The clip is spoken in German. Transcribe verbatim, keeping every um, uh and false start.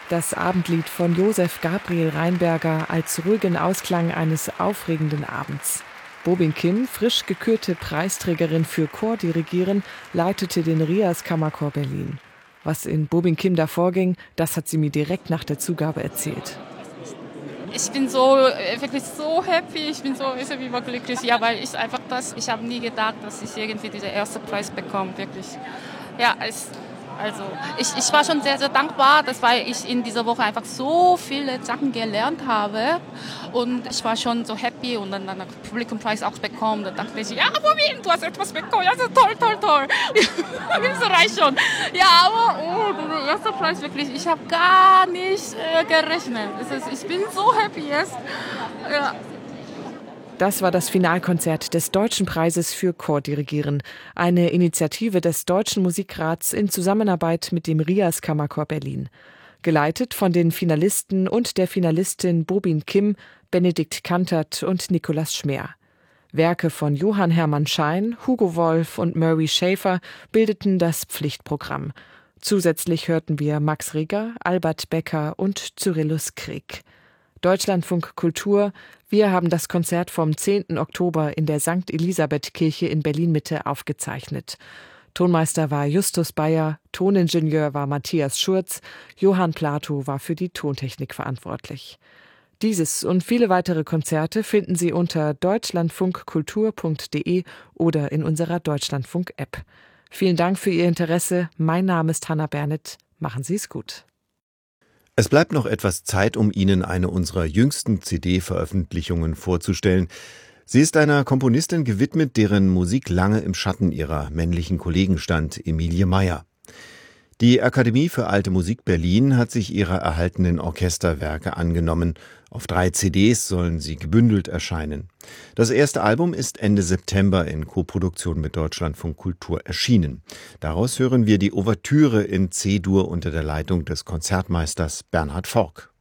Das Abendlied von Josef Gabriel Rheinberger als ruhigen Ausklang eines aufregenden Abends. Bobin Kim, frisch gekürte Preisträgerin für Chordirigieren, leitete den Rias Kammerchor Berlin. Was in Bobin Kim da vorging, das hat sie mir direkt nach der Zugabe erzählt. Ich bin so, wirklich so happy, ich bin so überglücklich, ja, weil ich einfach das, ich habe nie gedacht, dass ich irgendwie diesen ersten Preis bekomme, wirklich. Ja, es, also ich, ich war schon sehr, sehr dankbar, dass, weil ich in dieser Woche einfach so viele Sachen gelernt habe und ich war schon so happy und dann, dann den Publikumpreis auch bekommen. Da dachte ich, ja, Bobin, du hast etwas bekommen, ja, so toll, toll, toll. Das reicht schon. Ja, aber oh, der erste Preis wirklich, ich habe gar nicht äh, gerechnet. Das ist, ich bin so happy jetzt. Ja. Das war das Finalkonzert des Deutschen Preises für Chordirigieren, eine Initiative des Deutschen Musikrats in Zusammenarbeit mit dem Rias Kammerchor Berlin. Geleitet von den Finalisten und der Finalistin Bobin Kim, Benedikt Kantert und Nikolaus Schmeer. Werke von Johann Hermann Schein, Hugo Wolf und Murray Schafer bildeten das Pflichtprogramm. Zusätzlich hörten wir Max Reger, Albert Becker und Cyrillus Krieg. Deutschlandfunk Kultur, wir haben das Konzert vom zehnten Oktober in der Sankt Elisabeth-Kirche in Berlin-Mitte aufgezeichnet. Tonmeister war Justus Bayer, Toningenieur war Matthias Schurz, Johann Plato war für die Tontechnik verantwortlich. Dieses und viele weitere Konzerte finden Sie unter deutschlandfunkkultur punkt de oder in unserer Deutschlandfunk-App. Vielen Dank für Ihr Interesse. Mein Name ist Hannah Bernet. Machen Sie es gut. Es bleibt noch etwas Zeit, um Ihnen eine unserer jüngsten C D-Veröffentlichungen vorzustellen. Sie ist einer Komponistin gewidmet, deren Musik lange im Schatten ihrer männlichen Kollegen stand, Emilie Meyer. Die Akademie für Alte Musik Berlin hat sich ihrer erhaltenen Orchesterwerke angenommen. Auf drei C Ds sollen sie gebündelt erscheinen. Das erste Album ist Ende September in Koproduktion mit Deutschlandfunk Kultur erschienen. Daraus hören wir die Ouvertüre in C-Dur unter der Leitung des Konzertmeisters Bernhard Forck.